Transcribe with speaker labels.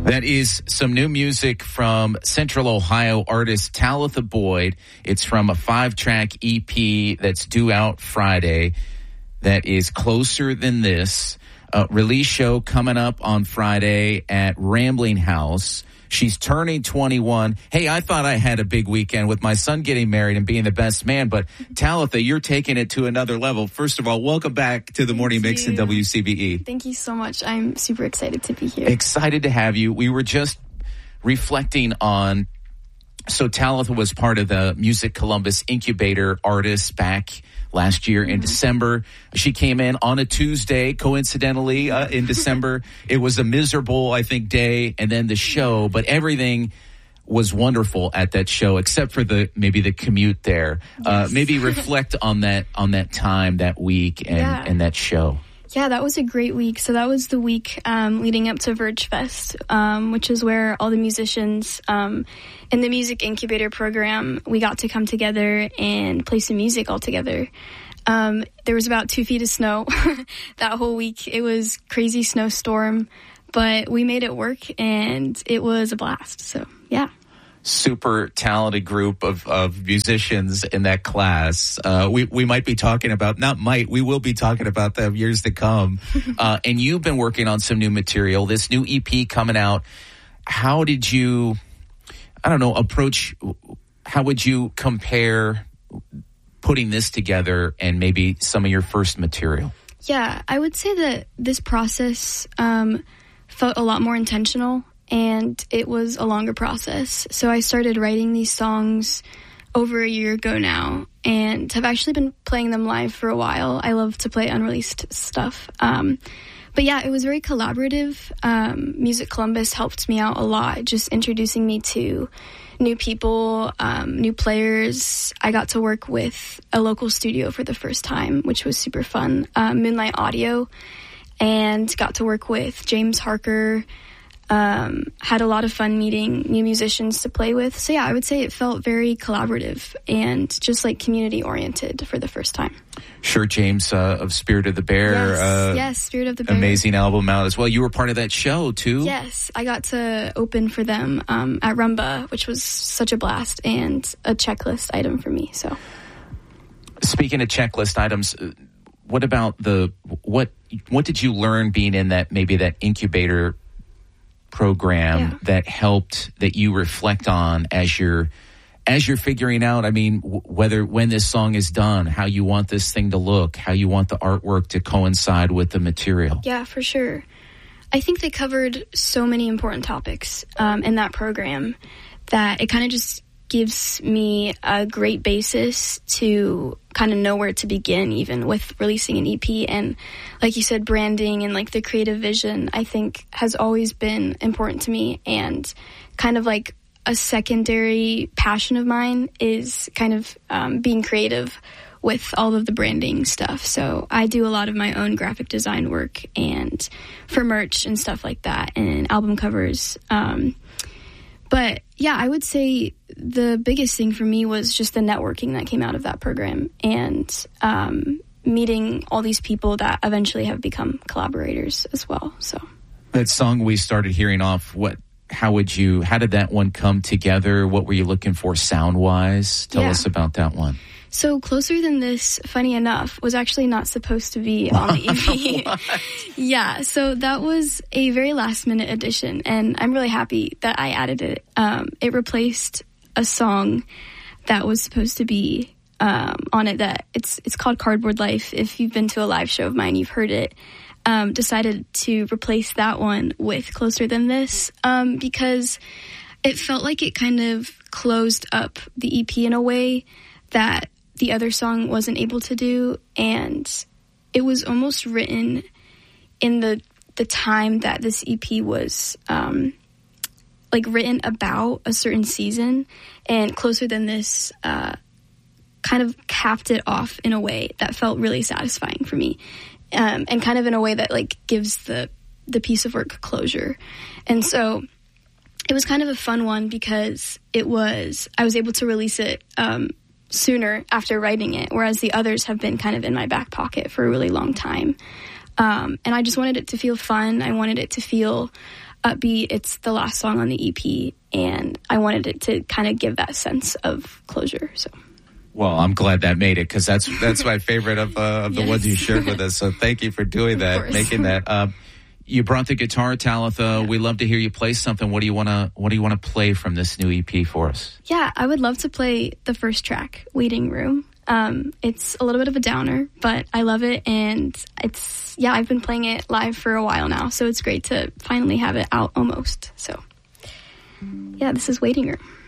Speaker 1: That is some new music from Central Ohio artist Talitha Boyd. It's from a 5-track EP that's due out Friday. That is Closer Than This. Release show coming up on Friday at Rambling House. She's turning 21. Hey, I thought I had a big weekend with my son getting married and being the best man, but Talitha, you're taking it to another level. First of all, welcome back to the Morning Mix in WCBE.
Speaker 2: Thank you so much. I'm super excited to be here.
Speaker 1: Excited to have you. We were just reflecting on, so Talitha was part of the Music Columbus Incubator Artists back last year in December. She came in on a Tuesday, coincidentally, in December. It was a miserable, I think, day, and then the show, but everything was wonderful at that show, except for maybe the commute there. Yes. Maybe reflect on that time, that week, and that show.
Speaker 2: Yeah, that was a great week. So that was the week leading up to Verge Fest, which is where all the musicians in the Music Incubator program, we got to come together and play some music all together. There was about 2 feet of snow that whole week. It was crazy snowstorm, but we made it work, and it was a blast. So, yeah.
Speaker 1: Super talented group of musicians in that class. We might be talking about, we will be talking about them years to come. And you've been working on some new material, this new EP coming out. How did you, how would you compare putting this together and maybe some of your first material?
Speaker 2: Yeah, I would say that this process felt a lot more intentional, and it was a longer process. So I started writing these songs over a year ago now, and have actually been playing them live for a while. I love to play unreleased stuff. But yeah, it was very collaborative. Music Columbus helped me out a lot, just introducing me to new people, new players. I got to work with a local studio for the first time, which was super fun, Moonlight Audio, and got to work with James Harker. Had a lot of fun meeting new musicians to play with. So yeah, I would say it felt very collaborative and just like community oriented for the first time.
Speaker 1: Sure, James of Spirit of the Bear.
Speaker 2: Yes, Spirit of the Bear.
Speaker 1: Amazing album out as well. You were part of that show too?
Speaker 2: Yes, I got to open for them at Rumba, which was such a blast and a checklist item for me. So,
Speaker 1: speaking of checklist items, what about what did you learn being in that incubator program that helped, that you reflect on as you're figuring out, when this song is done, how you want this thing to look, how you want the artwork to coincide with the material?
Speaker 2: Yeah, for sure. I think they covered so many important topics in that program that it kind of just gives me a great basis to kind of know where to begin, even with releasing an EP. And like you said, branding and like the creative vision, I think has always been important to me, and kind of like a secondary passion of mine is kind of being creative with all of the branding stuff. So I do a lot of my own graphic design work and for merch and stuff like that, and album covers. But yeah, I would say the biggest thing for me was just the networking that came out of that program, and meeting all these people that eventually have become collaborators as well. So
Speaker 1: that song we started hearing off, how did that one come together? What were you looking for sound-wise? Tell us about that one.
Speaker 2: So Closer Than This, funny enough, was actually not supposed to be on the EP. Yeah, so that was a very last-minute addition, and I'm really happy that I added it. It replaced a song that was supposed to be on it. That it's called Cardboard Life. If you've been to a live show of mine, you've heard it. Decided to replace that one with Closer Than This because it felt like it kind of closed up the EP in a way that the other song wasn't able to do, and it was almost written in the time that this EP was written about a certain season, and Closer Than This kind of capped it off in a way that felt really satisfying for me, and kind of in a way that gives the piece of work closure. And so it was kind of a fun one because I was able to release it sooner after writing it, whereas the others have been kind of in my back pocket for a really long time. And I just wanted it to feel fun. I wanted it to feel upbeat. It's the last song on the EP, and I wanted it to kind of give that sense of closure. So.
Speaker 1: Well, I'm glad that made it, because that's my favorite of the ones you shared with us. So thank you for doing that, making that. You brought the guitar, Talitha. Yeah. We love to hear you play something. What do you want to play from this new EP for us?
Speaker 2: Yeah, I would love to play the first track, Waiting Room. It's a little bit of a downer, but I love it, and I've been playing it live for a while now, so it's great to finally have it out almost. So, yeah, this is Waiting Room.